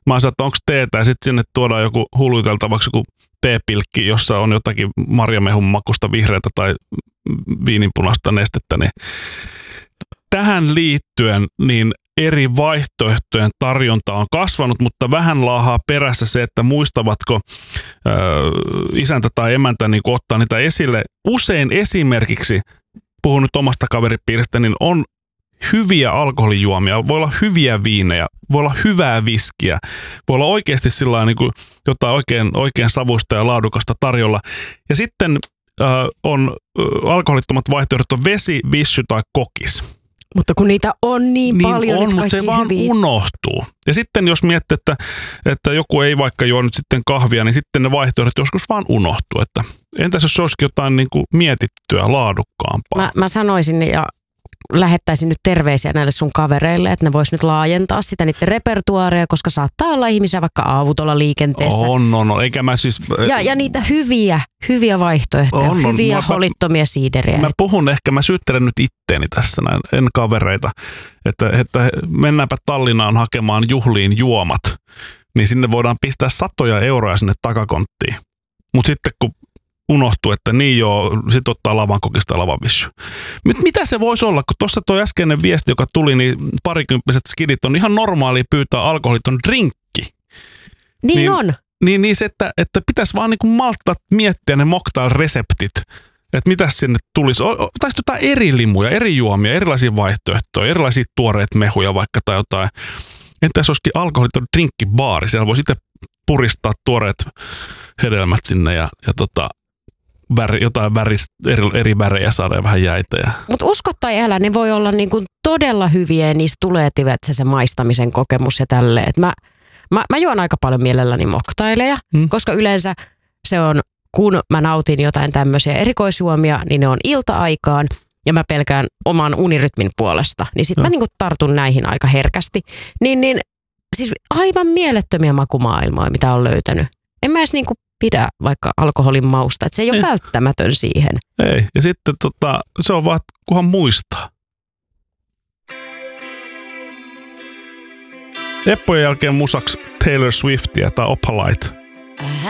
Mä sanoin, että onko teetä ja sitten sinne tuodaan joku huluteltavaksi joku teepilkki, jossa on jotakin marjamehun makusta vihreätä tai viininpunaista nestettä. Niin tähän liittyen niin eri vaihtoehtojen tarjonta on kasvanut, mutta vähän laahaa perässä se, että muistavatko isäntä tai emäntä niin ottaa niitä esille. Usein esimerkiksi, puhun nyt omasta kaveripiiristä, niin on hyviä alkoholijuomia, voi olla hyviä viinejä, voi olla hyvää viskiä, voi olla oikeasti sillä niin kuin jotain oikein savuista ja laadukasta tarjolla. Ja sitten on alkoholittomat vaihtoehdot on vesi, vissy tai kokis. Mutta kun niitä on niin paljon, on, mutta se hyviä. vaan unohtuu. Ja sitten jos miettii, että joku ei vaikka juo nyt sitten kahvia, niin sitten ne vaihtoehdot joskus vaan unohtuu. Että entäs jos olisikin jotain niin kuin mietittyä, laadukkaampaa? Mä sanoisin ja lähettäisin nyt terveisiä näille sun kavereille, että ne vois nyt laajentaa sitä niiden repertuaaria, koska saattaa olla ihmisiä vaikka autolla liikenteessä. On. Eikä mä siis... Ja niitä hyviä vaihtoehtoja, hyviä holittomia siideriä. Mä syyttelen nyt itteeni tässä näin, en kavereita, että mennäänpä Tallinnaan hakemaan juhliin juomat, niin sinne voidaan pistää satoja euroja sinne takakonttiin. Mutta sitten kun unohtuu, että niin joo, sit ottaa lavankokista lavavissy. Mitä se voisi olla, kun tuossa tuo äskeinen viesti, joka tuli, niin parikymppiset skidit on ihan normaali pyytää alkoholiton drinkki. Niin on. Niin se, että pitäisi vaan niin malttaa miettiä ne mocktail-reseptit, että mitä sinne tulisi. Taisi jotain eri limuja, eri juomia, erilaisia vaihtoehtoja, erilaisia tuoreet mehuja vaikka tai jotain. Entäs olisikin alkoholiton drinkkibaari, siellä voi sitten puristaa tuoreet hedelmät sinne ja jotain eri värejä saada ja vähän jäitä. Mutta usko tai älä, ne voi olla niinku todella hyviä ja niistä tulee se maistamisen kokemus ja tälleen. Mä juon aika paljon mielelläni moktaileja, koska yleensä se on, kun mä nautin jotain tämmöisiä erikoisjuomia, niin ne on ilta-aikaan ja mä pelkään oman unirytmin puolesta. Niin sit mä niinku tartun näihin aika herkästi. Niin siis aivan mielettömiä makumaailmoja, mitä on löytänyt. En mä edes niinku pidä vaikka alkoholin mausta, että se ei ole välttämätön siihen. Ei, ja sitten se on vaan, kunhan muistaa. Eppojen jälkeen musaksi Taylor Swiftia tai Opalite.